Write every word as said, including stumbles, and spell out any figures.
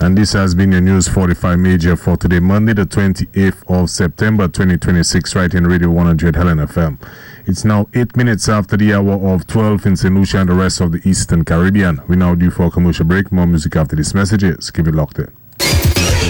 And this has been your News forty-five Major for today, Monday, the twenty-eighth of September, twenty twenty-six, right in Radio one hundred Helen F M. It's now eight minutes after the hour of twelve in Saint Lucia and the rest of the Eastern Caribbean. We now due for a commercial break. More music after these messages. Keep it locked in.